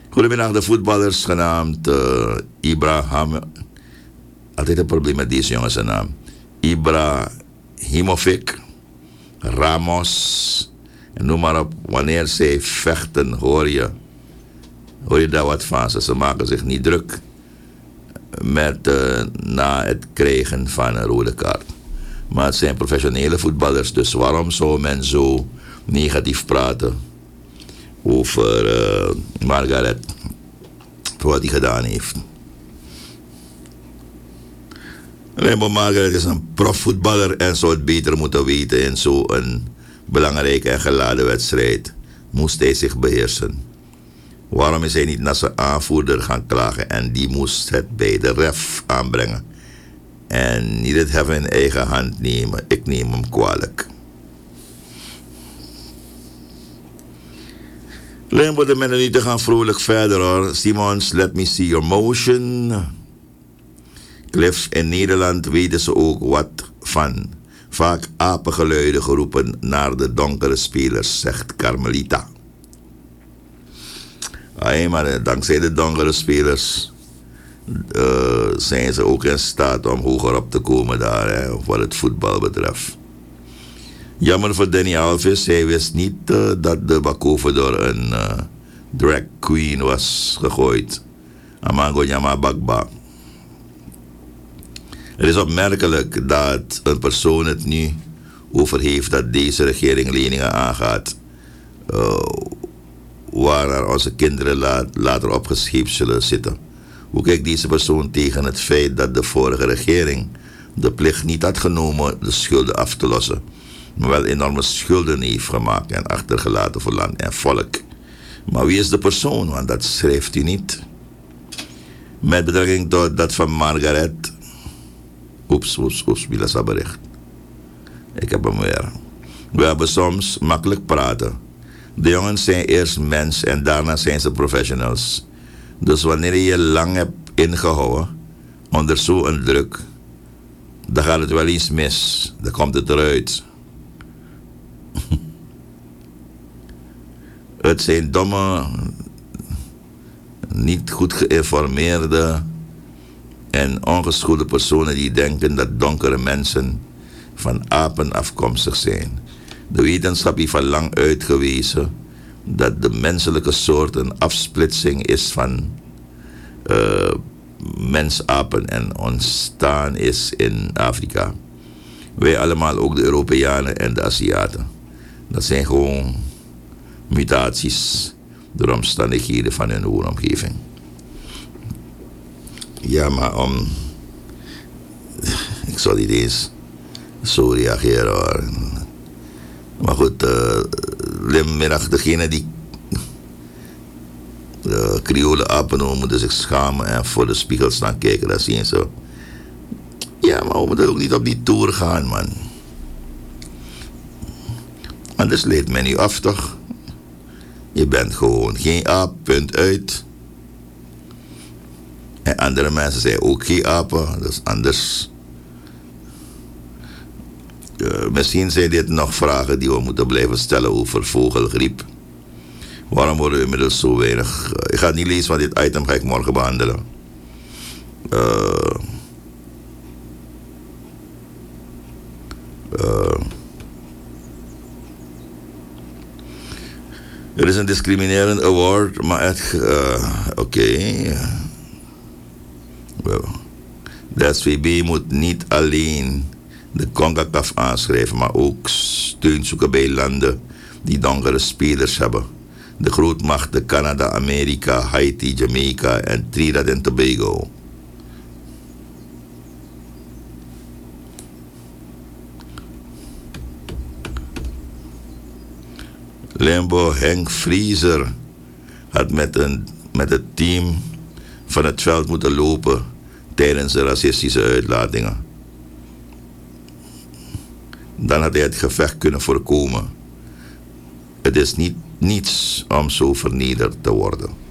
Goedemiddag, de voetballers genaamd Ibrahim. Altijd een probleem met deze jongens zijn naam. Ibrahimovic, Ramos. En noem maar op, wanneer zij vechten, hoor je daar wat van ze. Ze maken zich niet druk met na het krijgen van een rode kaart. Maar het zijn professionele voetballers, dus waarom zou men zo negatief praten over Margaret, voor wat hij gedaan heeft? Rainbow Margaret is een profvoetballer en zou het beter moeten weten in zo'n belangrijke en geladen wedstrijd. Moest hij zich beheersen. Waarom is hij niet naar zijn aanvoerder gaan klagen en die moest het bij de ref aanbrengen? En niet het hebben in eigen hand nemen. Ik neem hem kwalijk. Limbo, de minuten gaan vrolijk verder hoor. Simons, let me see your motion. Cliff, in Nederland weten ze ook wat van. Vaak apengeluiden geroepen naar de donkere spelers, zegt Carmelita. Maar dankzij de donkere spelers zijn ze ook in staat om hoger op te komen daar, hè, wat het voetbal betreft. Jammer voor Danny Alves, hij wist niet dat de Bakoven door een drag queen was gegooid. Amango Nyama Bagba. Het is opmerkelijk dat een persoon het nu over heeft dat deze regering leningen aangaat, waar onze kinderen later opgescheept zullen zitten. Hoe kijkt deze persoon tegen het feit dat de vorige regering de plicht niet had genomen de schulden af te lossen, maar wel enorme schulden heeft gemaakt en achtergelaten voor land en volk? Maar wie is de persoon? Want dat schrijft u niet. Met betrekking tot dat van Margaret. Oeps, wie las dat bericht? Ik heb hem weer. We hebben soms makkelijk praten. De jongens zijn eerst mens en daarna zijn ze professionals. Dus wanneer je je lang hebt ingehouden onder zo'n druk, dan gaat het wel eens mis. Dan komt het eruit. Het zijn domme, niet goed geïnformeerde en ongeschoolde personen die denken dat donkere mensen van apen afkomstig zijn. De wetenschap heeft al lang uitgewezen dat de menselijke soort een afsplitsing is van mensapen en ontstaan is in Afrika. Wij allemaal, ook de Europeanen en de Aziaten. Dat zijn gewoon mutaties door omstandigheden van hun woonomgeving. Ja, maar ik zal niet eens zo reageren hoor. Maar goed, middag degene die Creole apen moeten zich schamen en voor de spiegel staan kijken, dat zien ze. Ja, maar we moeten ook niet op die toer gaan, man. Anders leidt men u af, toch? Je bent gewoon geen aap, punt uit. En andere mensen zijn ook geen apen, dus anders. Misschien zijn dit nog vragen die we moeten blijven stellen over vogelgriep. Waarom worden we inmiddels zo weinig? Ik ga het niet lezen, want dit item ga ik morgen behandelen. Er is een discriminerend award, maar het... Oké. De SVB moet niet alleen de CONCACAF aanschrijven, maar ook steun zoeken bij landen die donkere spelers hebben. De grootmachten Canada, Amerika, Haiti, Jamaica en Trinidad en Tobago. Limbo Henk Vriezer had met het team van het veld moeten lopen tijdens de racistische uitlatingen. Dan had hij het gevecht kunnen voorkomen. Het is niets om zo vernederd te worden.